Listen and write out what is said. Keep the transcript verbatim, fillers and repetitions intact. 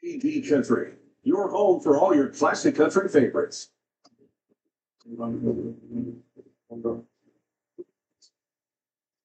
A V Country, your home for all your classic country favorites.